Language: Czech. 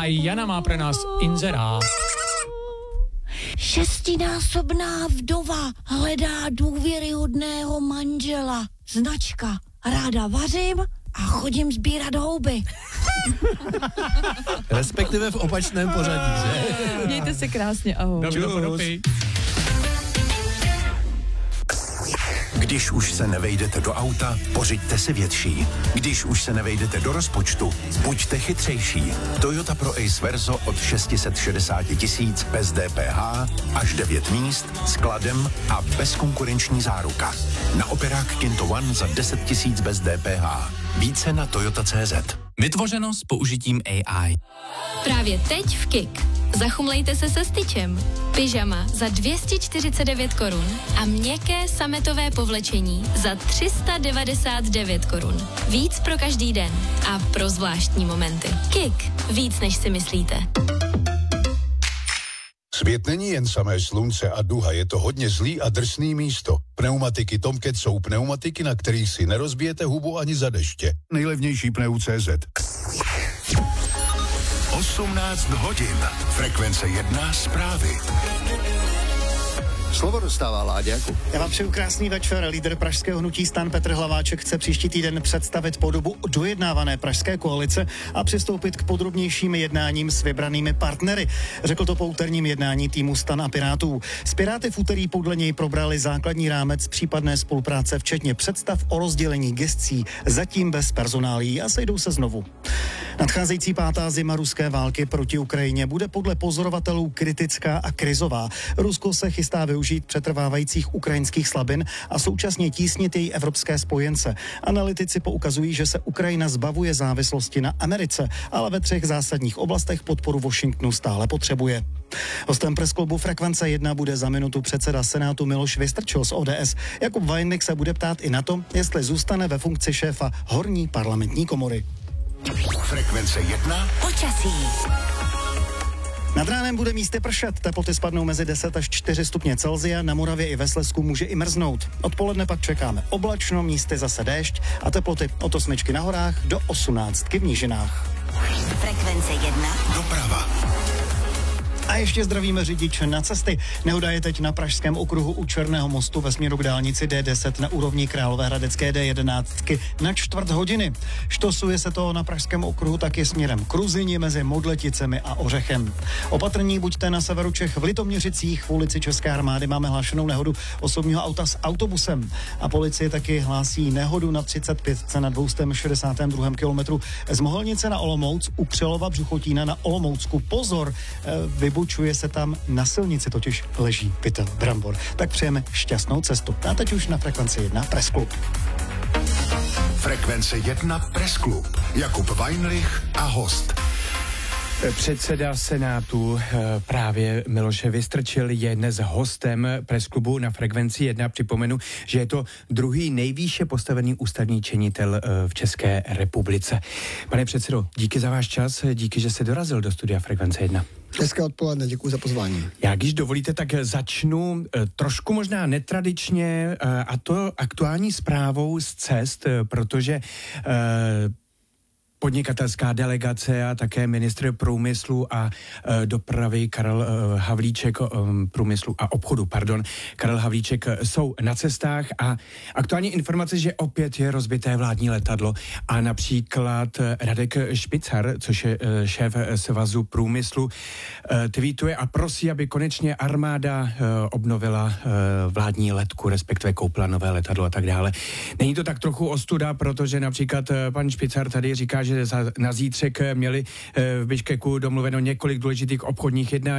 a Jana má pro nás inzerát. 6násobná vdova hledá důvěryhodného manžela. Značka. Ráda vařím a chodím sbírat houby. Respektive v opačném pořadí, že? Mějte se krásně, ahoj. Když už se nevejdete do auta, pořiďte si větší. Když už se nevejdete do rozpočtu, buďte chytřejší. Toyota Pro Ace Verso od 660 000 bez DPH, až 9 míst, s kladem a bezkonkurenční záruka. Na operák Kinto One za 10 000 bez DPH. Více na Toyota.cz. Vytvořeno s použitím AI. Právě teď v KIK. Zachumlejte se se styčem. Pyžama za 249 korun a měkké sametové povlečení za 399 korun. Víc pro každý den a pro zvláštní momenty. KIK. Víc, než si myslíte. Svět není jen samé slunce a duha, je to hodně zlý a drsný místo. Pneumatiky Tomcat jsou pneumatiky, na kterých si nerozbijete hubu ani za deště. Nejlevnější Pneu.cz. 18 hodin. Frekvence 1 zprávy. Slovo dostává Láďa. Já vám přeju krásný večer. Lídr pražského hnutí STAN Petr Hlaváček chce příští týden představit podobu dojednávané pražské koalice a přistoupit k podrobnějším jednáním s vybranými partnery. Řekl to po úterním jednání týmu STAN a Pirátů. S Piráty v úterý podle něj probrali základní rámec případné spolupráce, včetně představ o rozdělení gescí, zatím bez personálií, a sejdou se znovu. Nadcházející 5. zima ruské války proti Ukrajině bude podle pozorovatelů kritická a krizová. Rusko se chystá využít přetrvávajících ukrajinských slabin a současně tísnit její evropské spojence. Analytici poukazují, že se Ukrajina zbavuje závislosti na Americe, ale ve 3 zásadních oblastech podporu Washingtonu stále potřebuje. Hostem presklubu Frekvence 1 bude za minutu předseda Senátu Miloš Vystrčil z ODS. Jakub Vajnik se bude ptát i na to, jestli zůstane ve funkci šéfa horní parlamentní komory. Frekvence 1. Počasí. Nad ránem bude místy pršet, teploty spadnou mezi 10 až 4 stupně Celsia, na Moravě i ve Slezsku může i mrznout. Odpoledne pak čekáme oblačno, místy zase déšť a teploty od 8 na horách do 18 v nížinách. Frekvence 1. Doprava. A ještě zdravíme řidiče na cesty. Nehoda je teď na Pražském okruhu u Černého mostu ve směru k dálnici D10 na úrovni Královéhradecké D11 na 1/4 hodiny. Štosuje se to na Pražském okruhu taky směrem k Ruzyni mezi Modleticemi a Ořechem. Opatrní buďte na severu Čech v Litoměřicích. V ulici České armády máme hlášenou nehodu osobního auta s autobusem. A policie taky hlásí nehodu na 35 na 262. kilometru z Mohelnice na Olomouc u Křelova Břuchotína na Olomoucku. Pozor, vybučuje se tam, na silnici totiž leží pytel brambor. Tak přejeme šťastnou cestu. A teď už na Frekvenci 1 Pressklub. Frekvence 1 Pressklub. Jakub Weinrich a host. Předseda Senátu právě Miloš Vystrčil je dnes hostem Pressklubu na Frekvenci 1. Připomenu, že je to druhý nejvýše postavený ústavní činitel v České republice. Pane předsedo, díky za váš čas, díky, že jste dorazil do studia Frekvence 1. Hezké odpoledne, děkuji za pozvání. Já, když dovolíte, tak začnu trošku možná netradičně, a to aktuální zprávou z cest, protože podnikatelská delegace a také ministr průmyslu a dopravy Karel Havlíček, průmyslu a obchodu, Karel Havlíček jsou na cestách a aktuální informace, že opět je rozbité vládní letadlo a například Radek Špicar, což je šéf Svazu průmyslu, tweetuje a prosí, aby konečně armáda obnovila vládní letku, respektive koupila nové letadlo a tak dále. Není to tak trochu ostuda, protože například pan Špicar tady říká, že na zítřek měli v Biškeku domluveno několik důležitých obchodních jednání.